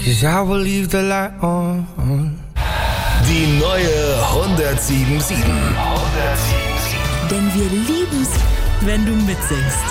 'cause I will leave the light on. Die neue 107.7. Denn wir lieben's, wenn du mitsingst.